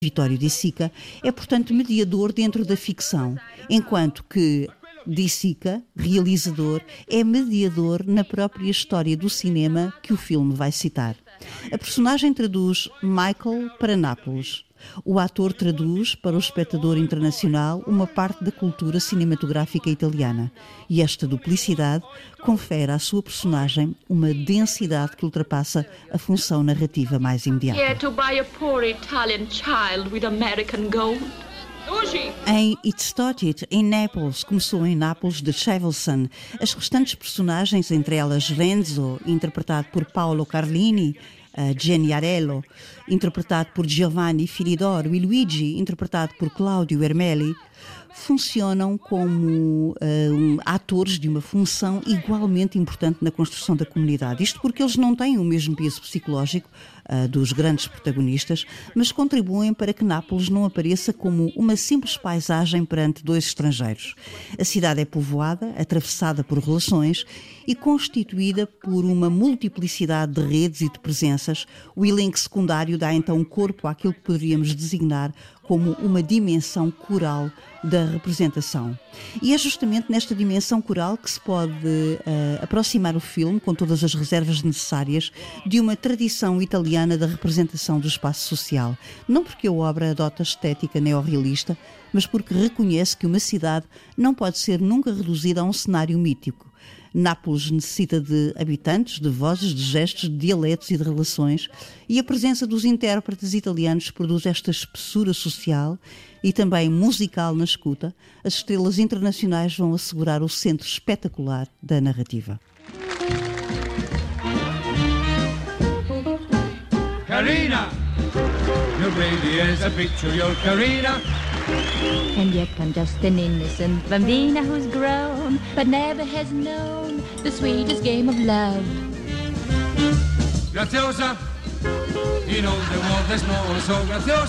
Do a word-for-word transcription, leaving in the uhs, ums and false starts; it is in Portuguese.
Vittorio De Sica, é, portanto, mediador dentro da ficção, enquanto que De Sica, realizador, é mediador na própria história do cinema que o filme vai citar. A personagem traduz Michael para Nápoles. O ator traduz para o espectador internacional uma parte da cultura cinematográfica italiana. E esta duplicidade confere à sua personagem uma densidade que ultrapassa a função narrativa mais imediata. Em It Started in Naples, começou em Nápoles, de Chevelson. As restantes personagens, entre elas Renzo, interpretado por Paolo Carlini, uh, Gennarello, interpretado por Giovanni Filidoro, e Luigi, interpretado por Claudio Ermeli, funcionam como uh, um, atores de uma função igualmente importante na construção da comunidade. Isto porque eles não têm o mesmo peso psicológico uh, dos grandes protagonistas, mas contribuem para que Nápoles não apareça como uma simples paisagem perante dois estrangeiros. A cidade é povoada, atravessada por relações e constituída por uma multiplicidade de redes e de presenças. O elenco secundário dá então corpo àquilo que poderíamos designar como uma dimensão coral da representação. E é justamente nesta dimensão coral que se pode uh, aproximar o filme, com todas as reservas necessárias, de uma tradição italiana da representação do espaço social. Não porque a obra adota estética neorrealista, mas porque reconhece que uma cidade não pode ser nunca reduzida a um cenário mítico. Nápoles necessita de habitantes, de vozes, de gestos, de dialetos e de relações, e a presença dos intérpretes italianos produz esta espessura social e também musical na escuta. As estrelas internacionais vão assegurar o centro espetacular da narrativa. Carina! Your baby is a picture, you're Carina! And yet I'm just an innocent bambina who's grown, but never has known the sweetest game of love. Graziosa, you know the world is more so graziosa.